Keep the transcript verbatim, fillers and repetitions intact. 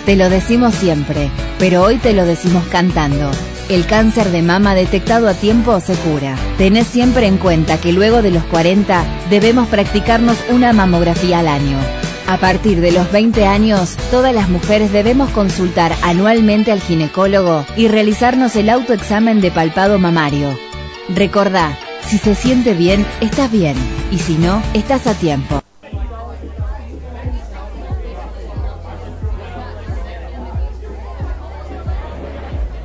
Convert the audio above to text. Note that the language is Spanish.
Te lo decimos siempre, pero hoy te lo decimos cantando. El cáncer de mama detectado a tiempo se cura. Tenés siempre en cuenta que luego de los cuarenta debemos practicarnos una mamografía al año. A partir de los veinte años, todas las mujeres debemos consultar anualmente al ginecólogo y realizarnos el autoexamen de palpado mamario. Recordá, si se siente bien, estás bien, y si no, estás a tiempo.